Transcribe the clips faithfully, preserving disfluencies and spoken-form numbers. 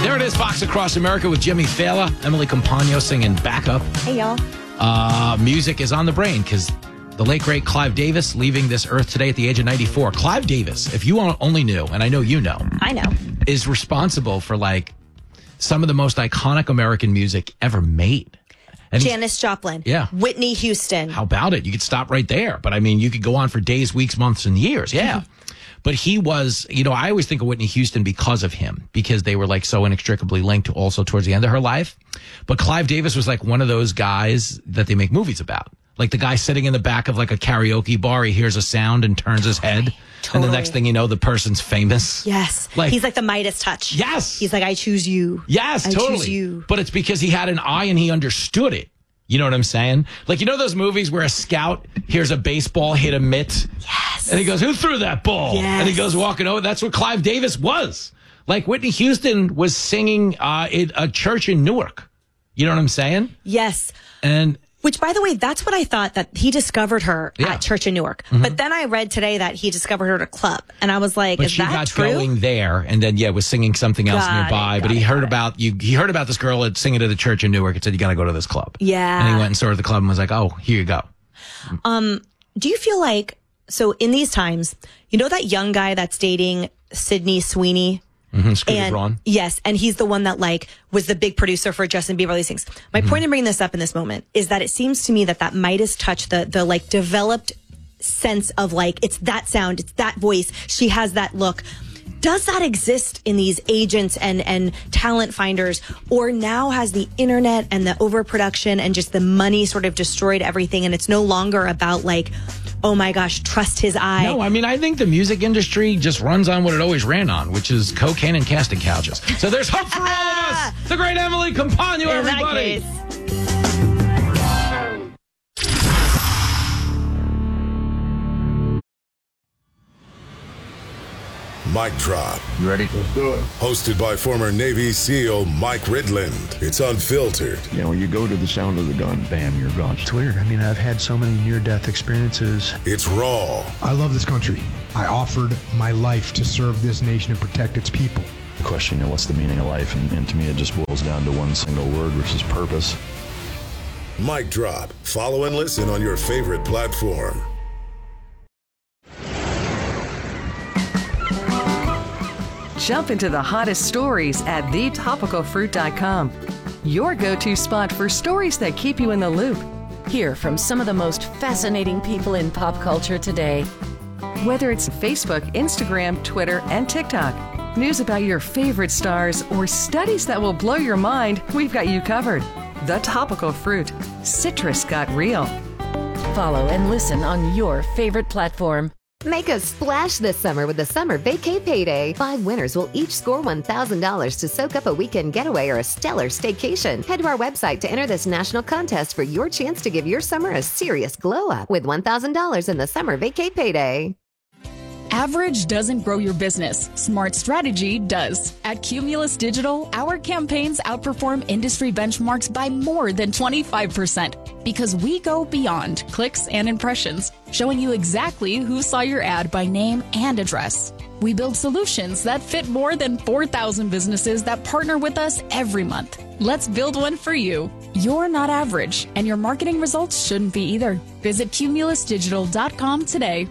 There it is, Fox Across America with Jimmy Fallon, Emily Compagno singing Backup. Hey, y'all. Uh, music is on the brain because the late, great Clive Davis leaving this earth today at the age of ninety-four. Clive Davis, if you only knew, and I know you know. I know. Is responsible for, like, some of the most iconic American music ever made. And Janis Joplin. Yeah. Whitney Houston. How about it? You could stop right there. But, I mean, you could go on for days, weeks, months, and years. Yeah. But he was, you know, I always think of Whitney Houston because of him, because they were like so inextricably linked also towards the end of her life. But Clive Davis was like one of those guys that they make movies about. Like the guy sitting in the back of like a karaoke bar, he hears a sound and turns his head. Totally. And the next thing you know, the person's famous. Yes. Like, he's like the Midas touch. Yes. He's like, I choose you. Yes, I totally. choose you. But it's because he had an eye and he understood it. You know what I'm saying? Like, you know those movies where a scout hears a baseball hit a mitt? Yes. And he goes, who threw that ball? Yes. And he goes walking over. That's what Clive Davis was. Like, Whitney Houston was singing uh, at a church in Newark. You know what I'm saying? Yes. And Which, by the way, that's what I thought, that he discovered her Yeah. at church in Newark. Mhm. But then I read today that he discovered her at a club. And I was like, but is she that got true? going there, and then yeah, was singing something else Got nearby. it, but got he it, heard got it. about you. He heard about this girl at singing at a church in Newark and said, "You got to go to this club." Yeah. And he went and saw her at the club and was like, "Oh, here you go." Um, do you feel like, so in these times, you know that young guy that's dating Sydney Sweeney? Mm-hmm, Scooter And Braun. yes, and he's the one that like was the big producer for Justin Bieber, all these things. My Mm-hmm. point in bringing this up in this moment is that it seems to me that that Midas touch, the the like developed sense of like, it's that sound, it's that voice, she has that look. Does that exist in these agents and, and talent finders, or now has the internet and the overproduction and just the money sort of destroyed everything, and it's no longer about like, oh my gosh, trust his eye? No, I mean, I think the music industry just runs on what it always ran on, which is cocaine and casting couches. So there's hope for all of us. The great Emily Compagno, In that everybody. case. Mic drop. You ready? Let's do it. Hosted by former Navy SEAL Mike Ridland. It's unfiltered. You know, when you go to the sound of the gun, bam, you're gone. It's weird. I mean, I've had so many near-death experiences. It's raw. I love this country. I offered my life to serve this nation and protect its people. The question, you know, what's the meaning of life? And, and to me, it just boils down to one single word, which is purpose. Mic drop. Follow and listen on your favorite platform. Jump into the hottest stories at the topical fruit dot com. Your go-to spot for stories that keep you in the loop. Hear from some of the most fascinating people in pop culture today. Whether it's Facebook, Instagram, Twitter, and TikTok. News about your favorite stars or studies that will blow your mind, we've got you covered. The Topical Fruit. Citrus got real. Follow and listen on your favorite platform. Make a splash this summer with the Summer Vacay Payday. Five winners will each score one thousand dollars to soak up a weekend getaway or a stellar staycation. Head to our website to enter this national contest for your chance to give your summer a serious glow up with one thousand dollars in the Summer Vacay Payday. Average doesn't grow your business. Smart strategy does. At Cumulus Digital, our campaigns outperform industry benchmarks by more than twenty-five percent because we go beyond clicks and impressions, showing you exactly who saw your ad by name and address. We build solutions that fit more than four thousand businesses that partner with us every month. Let's build one for you. You're not average, and your marketing results shouldn't be either. Visit cumulus digital dot com today.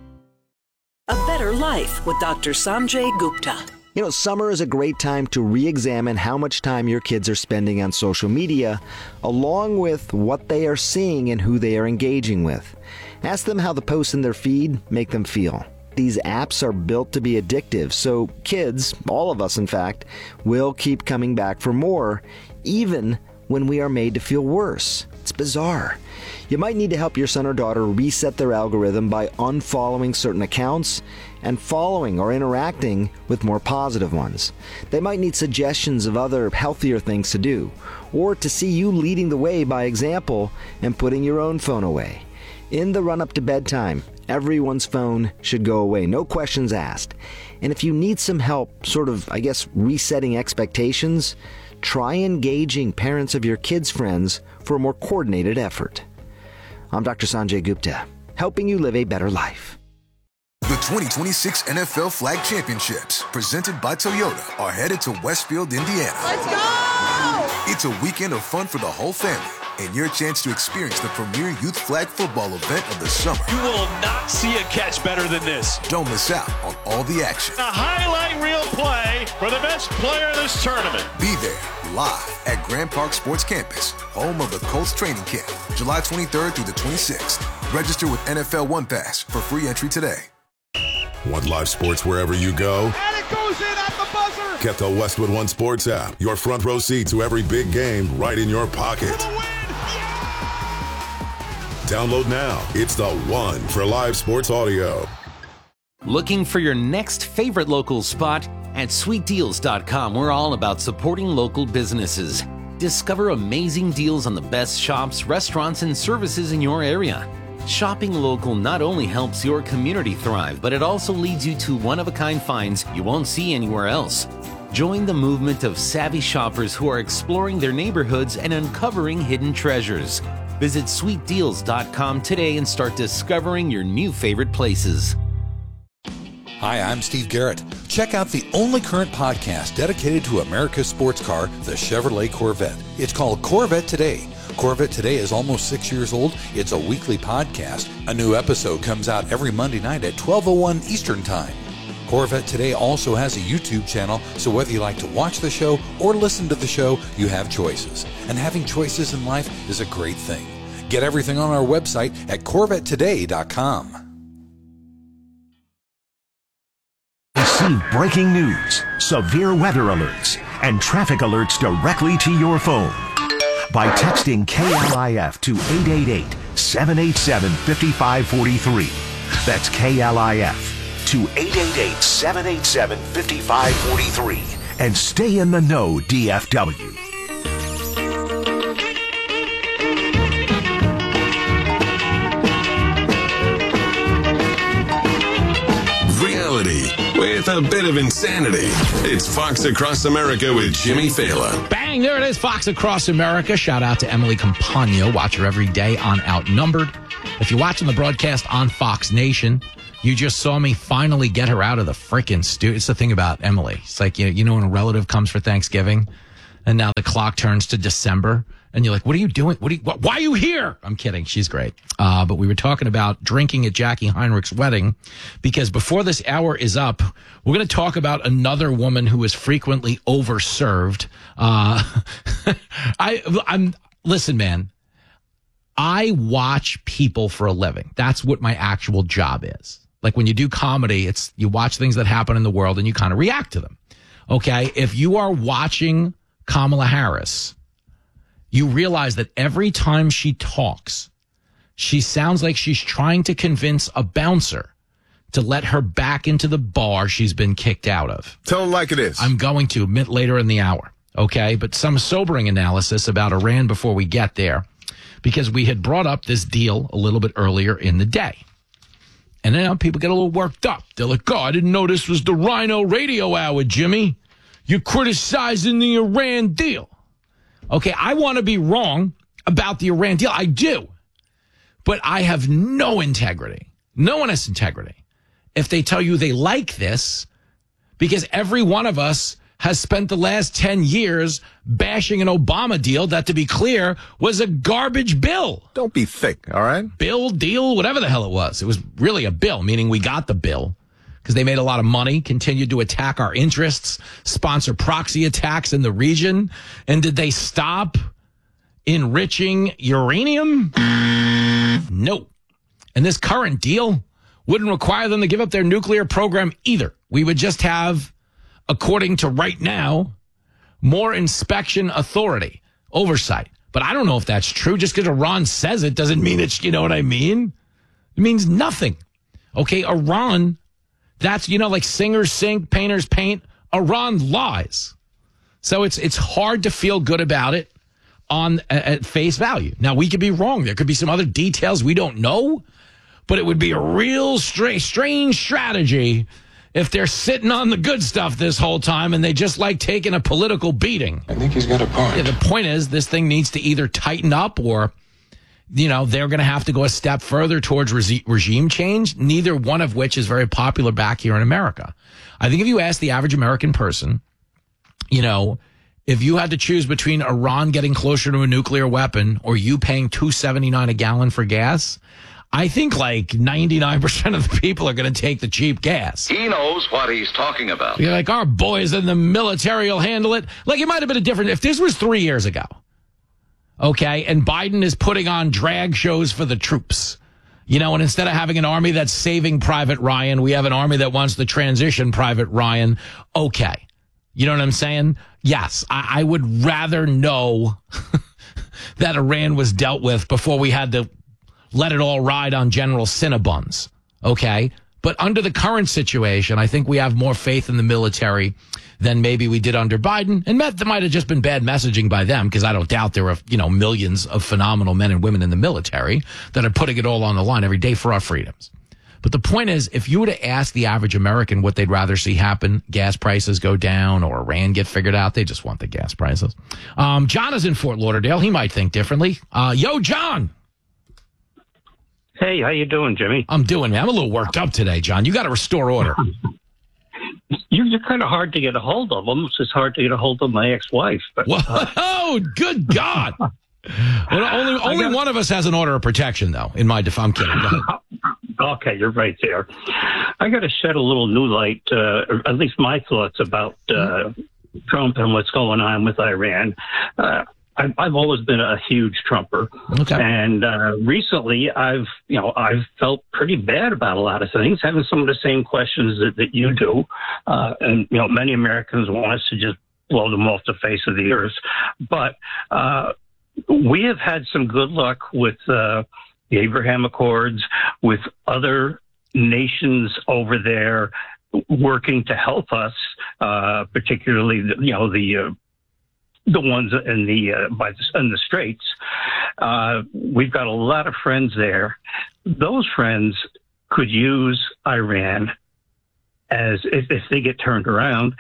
A Better Life with Doctor Sanjay Gupta. You know, summer is a great time to re-examine how much time your kids are spending on social media, along with what they are seeing and who they are engaging with. Ask them how the posts in their feed make them feel. These apps are built to be addictive, so kids, all of us in fact, will keep coming back for more, even when we are made to feel worse. It's bizarre. You might need to help your son or daughter reset their algorithm by unfollowing certain accounts and following or interacting with more positive ones. They might need suggestions of other healthier things to do, or to see you leading the way by example and putting your own phone away. In the run-up to bedtime, everyone's phone should go away, no questions asked. And if you need some help, sort of, I guess, resetting expectations, try engaging parents of your kids' friends for a more coordinated effort. I'm Doctor Sanjay Gupta, helping you live a better life. The twenty twenty-six N F L Flag Championships, presented by Toyota, are headed to Westfield, Indiana. Let's go! It's a weekend of fun for the whole family, and your chance to experience the premier youth flag football event of the summer. You will not see a catch better than this. Don't miss out on all the action. A highlight reel play for the best player in this tournament. Be there live at Grand Park Sports Campus, home of the Colts training camp, July twenty-third through the twenty-sixth. Register with N F L One Pass for free entry today. Want live sports wherever you go? And it goes in at the buzzer. Get the Westwood One Sports app. Your front row seat to every big game right in your pocket. Download now. It's the one for live sports audio. Looking for your next favorite local spot? At sweet deals dot com, we're all about supporting local businesses. Discover amazing deals on the best shops, restaurants, and services in your area. Shopping local not only helps your community thrive, but it also leads you to one-of-a-kind finds you won't see anywhere else. Join the movement of savvy shoppers who are exploring their neighborhoods and uncovering hidden treasures. Visit sweet deals dot com today and start discovering your new favorite places. Hi, I'm Steve Garrett. Check out the only current podcast dedicated to America's sports car, the Chevrolet Corvette. It's called Corvette Today. Corvette Today is almost six years old. It's a weekly podcast. A new episode comes out every Monday night at twelve oh one Eastern Time. Corvette Today also has a YouTube channel, so whether you like to watch the show or listen to the show, you have choices. And having choices in life is a great thing. Get everything on our website at corvette today dot com. Receive breaking news, severe weather alerts, and traffic alerts directly to your phone by texting K L I F to eight eight eight, seven eight seven, five five four three. That's K L I F to eight eight eight, seven eight seven, five five four three. And stay in the know, D F W. Reality with a bit of insanity. It's Fox Across America with Jimmy Fallon. Bang, there it is, Fox Across America. Shout out to Emily Campagno. Watch her every day on Outnumbered. If you're watching the broadcast on Fox Nation, you just saw me finally get her out of the frickin' studio. It's the thing about Emily. It's like, you know, you know when a relative comes for Thanksgiving and now the clock turns to December and you're like, what are you doing? What are you, wh- why are you here? I'm kidding. She's great. Uh, but we were talking about drinking at Jackie Heinrich's wedding because before this hour is up, we're going to talk about another woman who is frequently overserved. Uh, I, I'm, listen, man, I watch people for a living. That's what my actual job is. Like when you do comedy, it's you watch things that happen in the world and you kind of react to them. Okay. If you are watching Kamala Harris, you realize that every time she talks, she sounds like she's trying to convince a bouncer to let her back into the bar she's been kicked out of. Tell them like it is. I'm going to admit later in the hour. Okay. But some sobering analysis about Iran before we get there, because we had brought up this deal a little bit earlier in the day. And then people get a little worked up. They're like, oh, I didn't know this was the Rhino Radio Hour, Jimmy. You're criticizing the Iran deal. Okay, I want to be wrong about the Iran deal. I do. But I have no integrity. No one has integrity if they tell you they like this, because every one of us has spent the last ten years bashing an Obama deal that, to be clear, was a garbage bill. Don't be thick, all right? Bill, deal, whatever the hell it was. It was really a bill, meaning we got the bill because they made a lot of money, continued to attack our interests, sponsor proxy attacks in the region. And did they stop enriching uranium? No. And this current deal wouldn't require them to give up their nuclear program either. We would just have, according to right now, more inspection authority, oversight. But I don't know if that's true. Just because Iran says it doesn't mean it's, you know what I mean? It means nothing. Okay, Iran, that's, you know, like singers sing, painters paint. Iran lies. So it's it's hard to feel good about it on at face value. Now, we could be wrong. There could be some other details we don't know, but it would be a real stra- strange strategy if they're sitting on the good stuff this whole time and they just like taking a political beating. I think he's got a point. Yeah, the point is this thing needs to either tighten up or you know, they're going to have to go a step further towards re- regime change, neither one of which is very popular back here in America. I think if you ask the average American person, you know, if you had to choose between Iran getting closer to a nuclear weapon or you paying two seventy-nine a gallon for gas, I think like ninety-nine percent of the people are going to take the cheap gas. He knows what he's talking about. You're like, our boys in the military will handle it. Like, it might have been a different, if this was three years ago, okay, and Biden is putting on drag shows for the troops, you know, and instead of having an army that's saving Private Ryan, we have an army that wants to transition Private Ryan. Okay. You know what I'm saying? Yes, I, I would rather know that Iran was dealt with before we had to let it all ride on General Cinnabons, okay? But under the current situation, I think we have more faith in the military than maybe we did under Biden. And that might have just been bad messaging by them, because I don't doubt there are, you know, millions of phenomenal men and women in the military that are putting it all on the line every day for our freedoms. But the point is, if you were to ask the average American what they'd rather see happen, gas prices go down or Iran get figured out, they just want the gas prices. Um, John is in Fort Lauderdale. He might think differently. Uh, yo, John. Hey, how you doing, Jimmy? I'm doing, man. I'm a little worked up today, John. You got to restore order. You're, you're kind of hard to get a hold of. Almost as hard to get a hold of my ex-wife. But, Whoa, uh, good God. Well, only only got, one of us has an order of protection, though, in my defense. I'm kidding. Go ahead. Okay, you're right there. I got to shed a little new light, uh, or at least my thoughts about uh, Trump and what's going on with Iran. Uh, I've, I've always been a huge Trumper. Okay. And uh, recently I've, you know, I've felt pretty bad about a lot of things, having some of the same questions that, that you do. Uh, and, you know, many Americans want us to just blow them off the face of the earth. But uh, we have had some good luck with uh, the Abraham Accords, with other nations over there working to help us, uh, particularly, the, you know, the uh, the ones in the uh, by the, in the Straits. Uh, we've got a lot of friends there. Those friends could use Iran as, if, if they get turned around,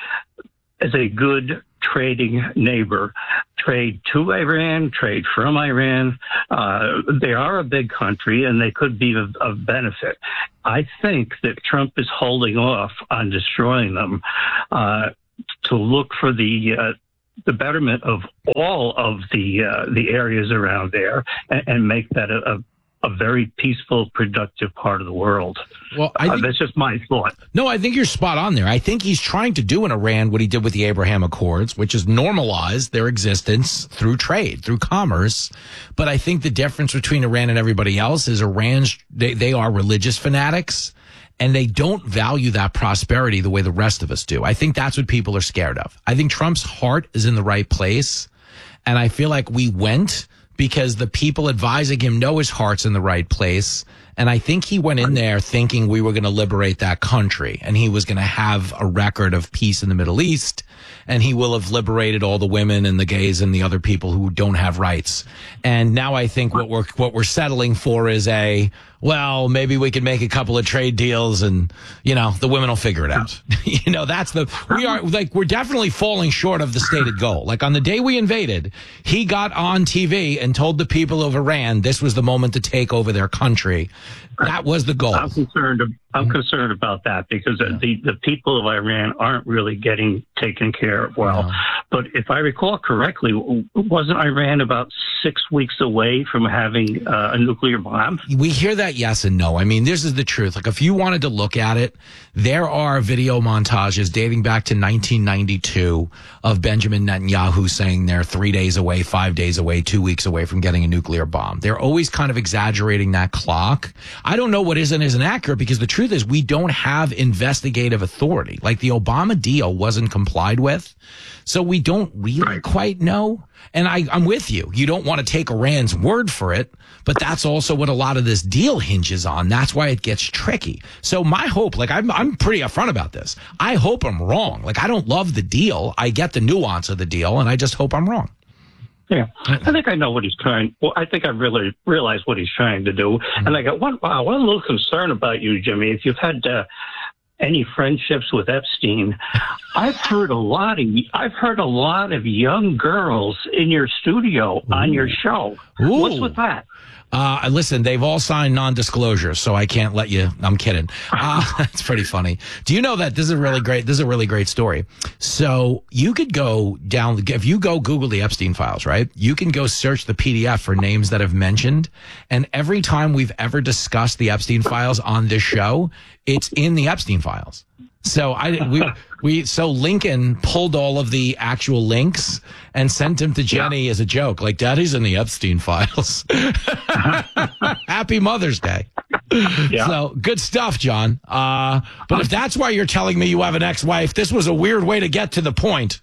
as a good trading neighbor. Trade to Iran, trade from Iran. Uh, they are a big country, and they could be of, of benefit. I think that Trump is holding off on destroying them uh, to look for the uh, the betterment of all of the uh, the areas around there, and, and make that a, a a very peaceful, productive part of the world. Well, I think, uh, that's just my thought. No, I think you're spot on there. I think he's trying to do in Iran what he did with the Abraham Accords, which is normalize their existence through trade, through commerce. But I think the difference between Iran and everybody else is Iran's, they, they are religious fanatics, and they don't value that prosperity the way the rest of us do. I think that's what people are scared of. I think Trump's heart is in the right place, and I feel like we went because the people advising him know his heart's in the right place. And I think he went in there thinking we were going to liberate that country, and he was going to have a record of peace in the Middle East, and he will have liberated all the women and the gays and the other people who don't have rights. And now I think what we're what we're settling for is a, well, maybe we can make a couple of trade deals and, you know, the women will figure it out. You know, that's the, we are like, we're definitely falling short of the stated goal. Like on the day we invaded, he got on T V and told the people of Iran this was the moment to take over their country. That was the goal. I'm concerned. I'm concerned about that because yeah. the the people of Iran aren't really getting taken care of well. No. But if I recall correctly, wasn't Iran about six weeks away from having uh, a nuclear bomb? We hear that yes and no. I mean, this is the truth. Like, if you wanted to look at it, there are video montages dating back to nineteen ninety-two of Benjamin Netanyahu saying they're three days away, five days away, two weeks away from getting a nuclear bomb. They're always kind of exaggerating that clock. I don't know what is and isn't accurate because the truth is we don't have investigative authority. Like, the Obama deal wasn't complied with, so we don't really right. quite know. And I, I'm with you. You don't want to take Iran's word for it, but that's also what a lot of this deal hinges on. That's why it gets tricky. So my hope, like I'm, I'm pretty upfront about this. I hope I'm wrong. Like, I don't love the deal. I get the nuance of the deal, and I just hope I'm wrong. Yeah, I think I know what he's trying. Well, I think I really realize what he's trying to do. Mm-hmm. And I got one. Wow, one little concern about you, Jimmy. If you've had uh, any friendships with Epstein, I've heard a lot of. I've heard a lot of young girls in your studio Ooh. on your show. Ooh. What's with that? Uh, listen, they've all signed non-disclosure, so I can't let you. I'm kidding. Uh, that's pretty funny. Do you know that this is a really great? This is a really great story. So you could go down if you go Google the Epstein files, right? You can go search the P D F for names that have mentioned, and every time we've ever discussed the Epstein files on this show, it's in the Epstein files. So I we we so Lincoln pulled all of the actual links and sent them to Jenny yeah. as a joke, like Daddy's in the Epstein files. Happy Mother's Day. Yeah. So good stuff, John. Uh, but if that's why you're telling me you have an ex-wife, this was a weird way to get to the point.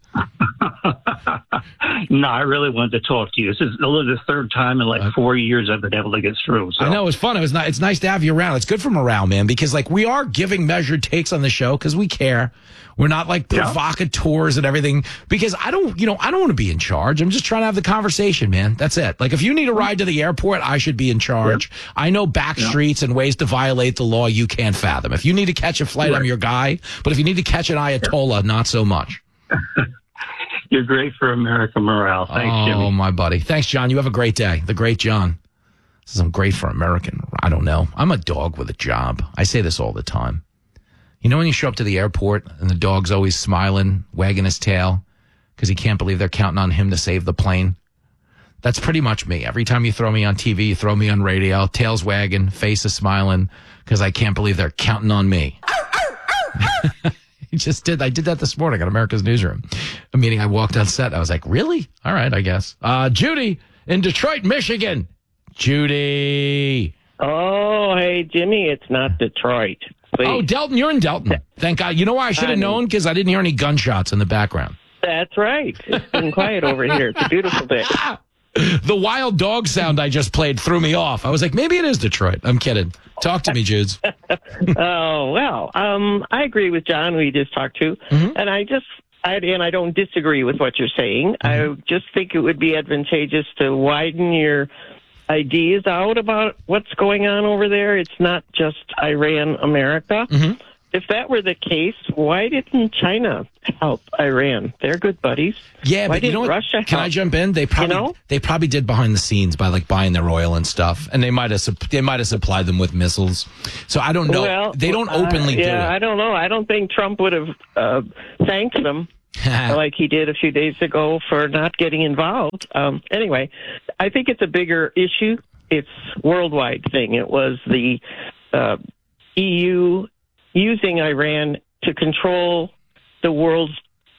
No, I really wanted to talk to you. This is the third time in like four years I've been able to get through. So. I know, it was fun. It was not, it's nice to have you around. It's good for morale, man, because like we are giving measured takes on the show because we care. We're not like provocateurs yeah. and everything because I don't, you know, I don't want to be in charge. I'm just trying to have the conversation, man. That's it. Like if you need a ride to the airport, I should be in charge. Yeah. I know back yeah. streets and ways to violate the law you can't fathom. If you need to catch a flight, right. I'm your guy. But if you need to catch an Ayatollah, yeah. not so much. You're great for American morale. Thanks, oh, Jimmy. Oh, my buddy. Thanks, John. You have a great day. The great John. This is I'm great for American. I don't know. I'm a dog with a job. I say this all the time. You know when you show up to the airport and the dog's always smiling, wagging his tail because he can't believe they're counting on him to save the plane? That's pretty much me. Every time you throw me on T V, you throw me on radio, tail's wagging, face is smiling because I can't believe they're counting on me. He just did. I did that this morning on America's Newsroom. A meeting I walked on set. I was like, really? All right, I guess. Uh, Judy in Detroit, Michigan. Judy. Oh, hey, Jimmy, it's not Detroit. Please. Oh, Delton, you're in Delton. Thank God. You know why I should have known? Because I didn't hear any gunshots in the background. That's right. It's been quiet over here. It's a beautiful day. The wild dog sound I just played threw me off. I was like, maybe it is Detroit. I'm kidding. Talk to me, Judes. Oh, well, um, I agree with John, who you just talked to. Mm-hmm. And I just, I, and I don't disagree with what you're saying. Mm-hmm. I just think it would be advantageous to widen your ideas out about what's going on over there. It's not just Iran, America. Mm-hmm. If that were the case, why didn't China help Iran? They're good buddies. Yeah, why but you know what? Russia help? Can I jump in? They probably you know? they probably did behind the scenes by like buying their oil and stuff, and they might have they might have supplied them with missiles. So I don't know. Well, they don't openly uh, yeah, do it. I don't know. I don't think Trump would have uh, thanked them like he did a few days ago for not getting involved. Um, anyway, I think it's a bigger issue. It's a worldwide thing. It was the uh, E U using Iran to control the world's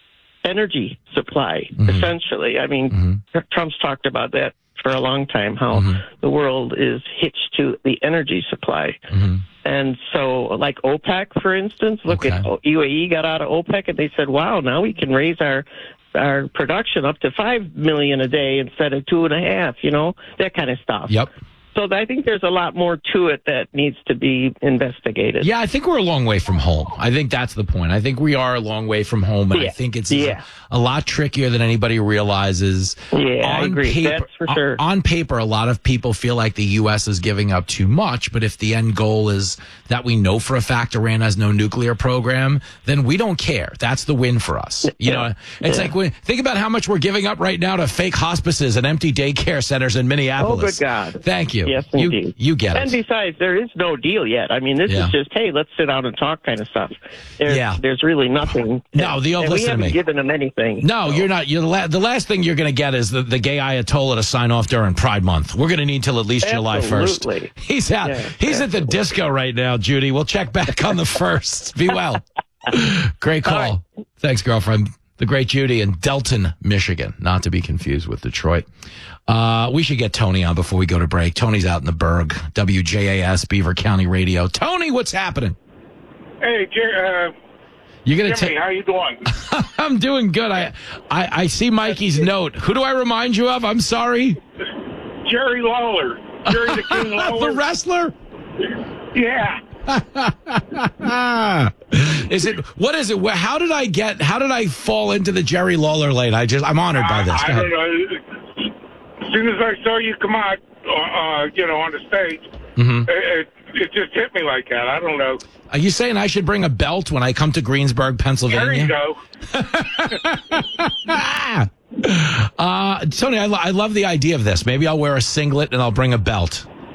energy supply, mm-hmm. essentially. I mean, mm-hmm. Trump's talked about that for a long time, how mm-hmm. the world is hitched to the energy supply. Mm-hmm. And so, like OPEC, for instance, look okay. at U A E got out of OPEC and they said, wow, now we can raise our our production up to five million a day instead of two and a half, you know, that kind of stuff. Yep. So I think there's a lot more to it that needs to be investigated. Yeah, I think we're a long way from home. I think that's the point. I think we are a long way from home, and yeah. I think it's yeah. a, a lot trickier than anybody realizes. Yeah, on I agree. Paper, that's for sure. On, on paper, a lot of people feel like the U S is giving up too much, but if the end goal is that we know for a fact Iran has no nuclear program, then we don't care. That's the win for us. You yeah. know, it's yeah. like when, think about how much we're giving up right now to fake hospices and empty daycare centers in Minneapolis. Oh, good God. Thank you. Yes, you, indeed. You get and it. And besides, there is no deal yet. I mean, this yeah. is just, hey, let's sit down and talk kind of stuff. There's, yeah. there's really nothing. No, the and listen we haven't to me. given them anything. No, so. you're not. You're the, la- the last thing you're going to get is the, the gay Ayatollah to sign off during Pride Month. We're going to need till at least Absolutely. July first. He's out. Yeah, He's absolutely. at the disco right now, Judy. We'll check back on the first. Be well. Great call. Right. Thanks, girlfriend. The great Judy in Delton, Michigan, not to be confused with Detroit. Uh, we should get Tony on before we go to break. Tony's out in the Berg, W J A S, Beaver County Radio. Tony, what's happening? Hey, Jer- uh, You're gonna Jimmy, ta- how you doing? I'm doing good. I, I I see Mikey's note. Who do I remind you of? I'm sorry. Jerry Lawler. Jerry the King Lawler. The wrestler? Yeah. Is it what is it? How did I get? How did I fall into the Jerry Lawler lane? I just I'm honored by this. I, I don't know. As soon as I saw you come out, uh, you know, on the stage, mm-hmm. it, it just hit me like that. I don't know. Are you saying I should bring a belt when I come to Greensburg, Pennsylvania? There you go. uh, Tony, I, lo- I love the idea of this. Maybe I'll wear a singlet and I'll bring a belt.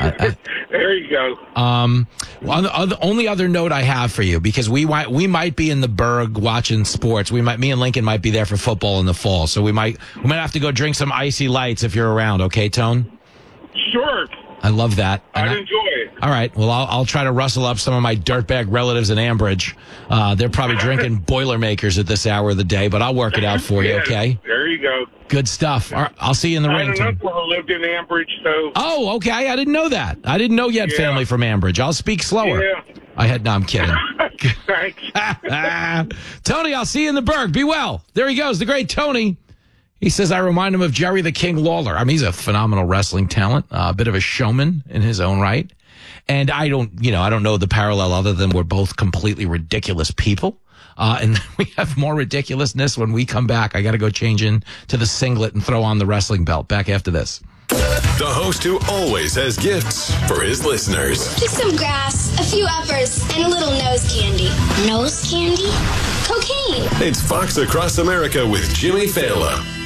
I, I, there you go. Um, on the other, only other note I have for you, because we might we might be in the Berg watching sports. We might, me and Lincoln might be there for football in the fall, so we might we might have to go drink some icy lights if you're around. Okay, Tone? Sure. I love that. I'd I, enjoy it. All right. Well, I'll, I'll try to rustle up some of my dirtbag relatives in Ambridge. Uh, they're probably drinking Boilermakers at this hour of the day, but I'll work it out for you, Yeah, okay? There you go. Good stuff. All right, I'll see you in the I ring. had an Tom. uncle who lived in Ambridge, so... Oh, okay. I didn't know that. I didn't know you had Yeah. family from Ambridge. I'll speak slower. Yeah. I had, no, I'm kidding. Thanks. Tony, I'll see you in the Berg. Be well. There he goes, the great Tony. He says, I remind him of Jerry the King Lawler. I mean, he's a phenomenal wrestling talent, uh, a bit of a showman in his own right. And I don't, you know, I don't know the parallel other than we're both completely ridiculous people. Uh, and we have more ridiculousness when we come back. I got to go change in to the singlet and throw on the wrestling belt. Back after this. The host who always has gifts for his listeners. Just some grass, a few uppers, and a little nose candy. Nose candy? Cocaine. It's Fox Across America with Jimmy Fallon.